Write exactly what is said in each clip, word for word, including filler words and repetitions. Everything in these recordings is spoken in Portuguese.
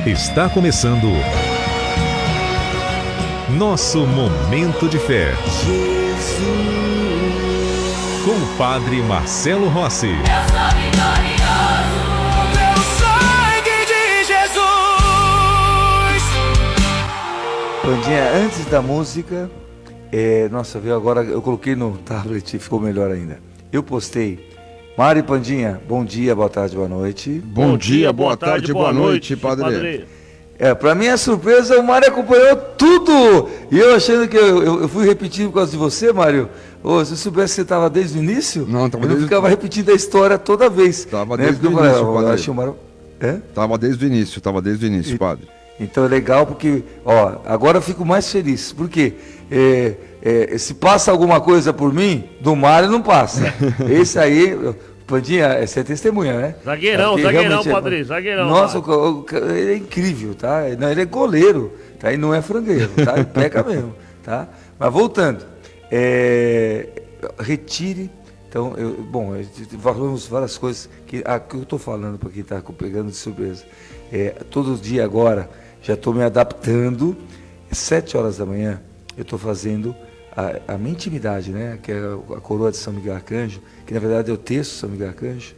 Está começando nosso Momento de Fé. Com o Padre Marcelo Rossi. Eu sou vitorioso, pelo sangue de Jesus. Pandinha, antes da música, é, nossa, viu, agora eu coloquei no tablet e ficou melhor ainda. Eu postei, Mário e Pandinha, bom dia, boa tarde, boa noite. Bom, bom dia, dia, boa, boa tarde, tarde, boa noite, noite padre. padre. É, pra minha surpresa, o Mário acompanhou tudo. E eu achando que eu, eu, eu fui repetindo por causa de você, Mário. Oh, se eu soubesse que você estava desde o início, não, tava eu desde... não ficava repetindo a história toda vez. Estava né? desde o início, eu, padre. Eu Mário... é? Tava desde o início, estava desde o início, e, padre. Então é legal porque, ó, agora eu fico mais feliz. Porque é, é, se passa alguma coisa por mim, do Mário não passa. Esse aí... Pandinha, você é testemunha, né? Zagueirão, é, zagueirão, padre, é... zagueirão. Nossa, o, o, ele é incrível, tá? Não, ele é goleiro, tá? E não é frangueiro, tá? Ele peca mesmo, tá? Mas voltando, é... retire, então, eu, bom, falamos várias coisas, que, ah, que eu estou falando para quem está pegando de surpresa. É, todo dia agora, já estou me adaptando, sete horas da manhã, eu estou fazendo a, a minha intimidade, né? Que é a coroa de São Miguel Arcanjo, que na verdade é o texto de São Miguel Arcanjo.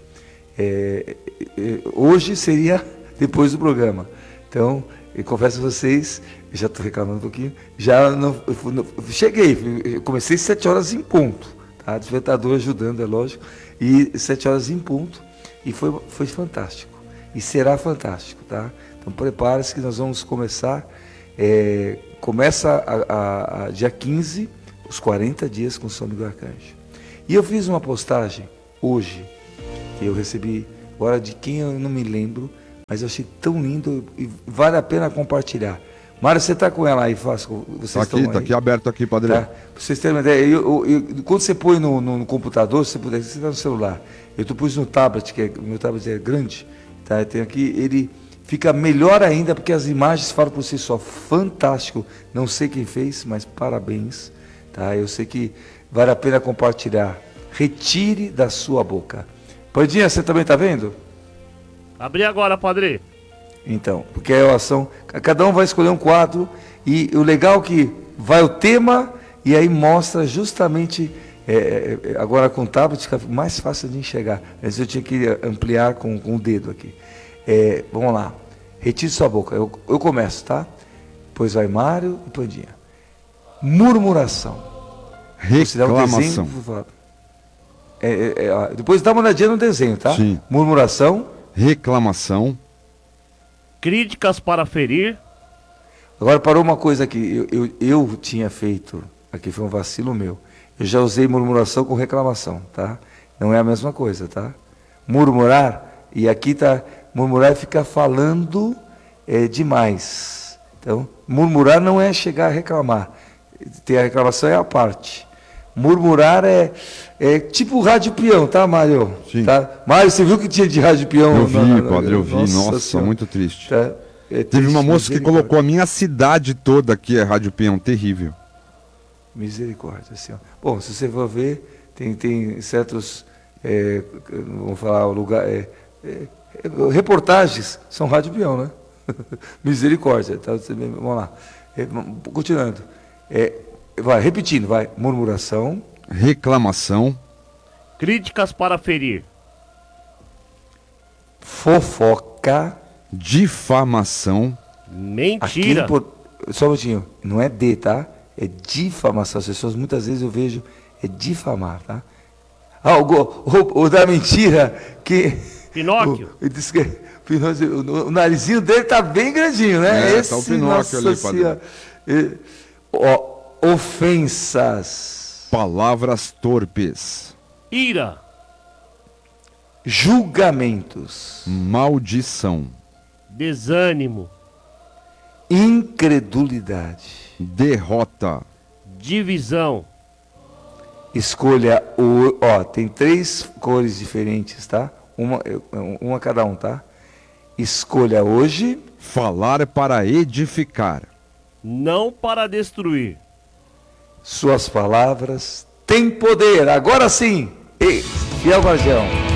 É, é, hoje seria depois do programa. Então, eu confesso a vocês, eu já estou reclamando um pouquinho, já não, eu, não cheguei, eu comecei sete horas em ponto, tá? Despertador ajudando, é lógico, e sete horas em ponto, e foi, foi fantástico, e será fantástico, tá? Então prepare-se que nós vamos começar, é, começa a, a, a dia quinze, os quarenta dias com São Miguel Arcanjo. E eu fiz uma postagem hoje, que eu recebi, agora de quem eu não me lembro, mas eu achei tão lindo e vale a pena compartilhar. Mário, você está com ela aí, Fácil? Está aqui, está aqui aberto aqui, padre. Tá? Para vocês terem uma ideia, eu, eu, eu, quando você põe no, no, no computador, se você puder, você está no celular, eu pus no tablet, que é, o meu tablet é grande, tá? Eu tenho aqui, ele fica melhor ainda, porque as imagens falam por si só, fantástico, não sei quem fez, mas parabéns, tá? Eu sei que vale a pena compartilhar. Retire da sua boca. Pandinha, você também está vendo? Abri agora, padre. Então, porque é a ação, cada um vai escolher um quadro, e o legal é que vai o tema, e aí mostra justamente, é, agora com o tablet fica mais fácil de enxergar. Antes eu tinha que ampliar com, com o dedo aqui. É, vamos lá, retire sua boca, eu, eu começo, tá? Depois vai Mário e Pandinha. Murmuração. Reclamação. Um desenho, é, é, é, depois dá uma olhadinha no desenho, tá? Sim. Murmuração. Reclamação. Críticas para ferir. Agora parou uma coisa aqui, eu, eu, eu tinha feito, aqui foi um vacilo meu, eu já usei murmuração com reclamação, tá? Não é a mesma coisa, tá? Murmurar, e aqui tá, murmurar é ficar falando é, demais. Então, murmurar não é chegar a reclamar, ter a reclamação é a parte. Murmurar é, é tipo rádio peão, tá, Mário? Sim. Tá? Mário, você viu que tinha de rádio peão? Eu vi, na, na, padre, eu vi. Nossa, nossa muito triste. Tá? É triste. Teve uma moça que colocou a minha cidade toda aqui, é rádio peão, terrível. Misericórdia, Senhor. Bom, se você for ver, tem, tem certos, é, vamos falar, lugar, é, é, reportagens, são rádio peão, né? Misericórdia, tá? Vamos lá. É, continuando. É, vai, repetindo, vai. Murmuração. Reclamação. Críticas para ferir. Fofoca. Difamação. Mentira. Aqui, só um minutinho, não é D, tá? É difamação. As pessoas, muitas vezes eu vejo, é difamar, tá? Ah, o, o, o da mentira, que... Pinóquio. O, diz que, o, o, o narizinho dele tá bem grandinho, né? É, Esse, tá o Pinóquio ali, padre. É, ó, ofensas. Palavras torpes. Ira. Julgamentos. Maldição. Desânimo. Incredulidade. Derrota. Divisão. Escolha o... Ó, tem três cores diferentes, tá? Uma, uma cada um, tá? Escolha hoje. Falar para edificar. Não para destruir. Suas palavras têm poder. Agora sim. Ei, fiel guardião.